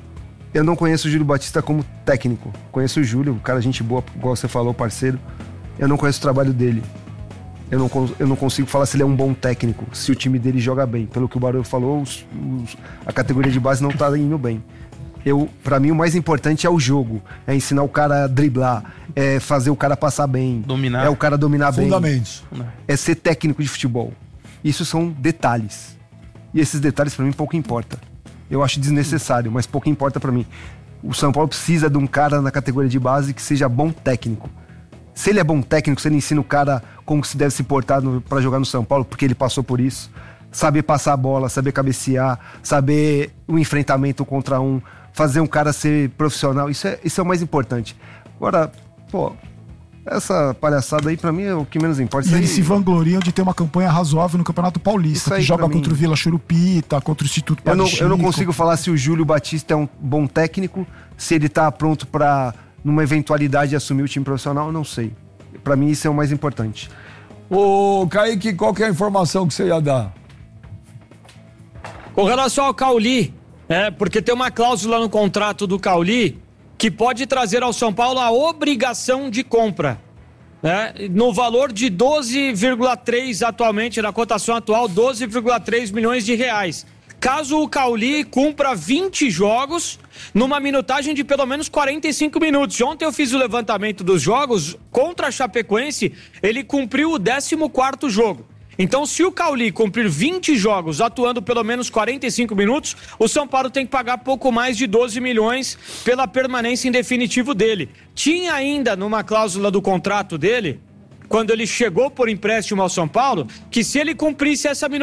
Eu não conheço o Júlio Batista como técnico. Conheço o Júlio, um cara gente boa, igual você falou, parceiro. Eu não conheço o trabalho dele. Eu não, eu não consigo falar se ele é um bom técnico, se o time dele joga bem. Pelo que o Barulho falou, os, os, a categoria de base não tá indo bem. Eu, pra mim, o mais importante é o jogo. É ensinar o cara a driblar, é fazer o cara passar bem. Dominar. É o cara dominar bem. Fundamentos. É ser técnico de futebol. Isso são detalhes. E esses detalhes, pra mim, pouco importa. Eu acho desnecessário, mas pouco importa pra mim. O São Paulo precisa de um cara na categoria de base que seja bom técnico. Se ele é bom técnico, se ele ensina o cara como se deve se portar no, pra jogar no São Paulo, porque ele passou por isso. Saber passar a bola, saber cabecear, saber o enfrentamento contra um, fazer um cara ser profissional, isso é, isso é o mais importante. Agora, pô, essa palhaçada aí pra mim é o que menos importa. E isso eles aí... se vangloriam de ter uma campanha razoável no Campeonato Paulista, que joga contra o Vila Churupita, contra o Instituto eu não, Padre eu não Chico. consigo falar se o Júlio Batista é um bom técnico, se ele tá pronto pra, numa eventualidade, assumir o time profissional, eu não sei. Pra mim isso é o mais importante. Ô, Kaique, qual que é a informação que você ia dar? Com relação ao Cauli, é, porque tem uma cláusula no contrato do Cauli que pode trazer ao São Paulo a obrigação de compra, né? No valor de doze vírgula três atualmente, na cotação atual, doze vírgula três milhões de reais. Caso o Cauli cumpra vinte jogos, numa minutagem de pelo menos quarenta e cinco minutos. Ontem eu fiz o levantamento dos jogos, contra a Chapecoense, ele cumpriu o décimo quarto jogo. Então, se o Cauli cumprir vinte jogos, atuando pelo menos quarenta e cinco minutos, o São Paulo tem que pagar pouco mais de doze milhões pela permanência em definitivo dele. Tinha ainda numa cláusula do contrato dele, quando ele chegou por empréstimo ao São Paulo, que se ele cumprisse essa minutagem,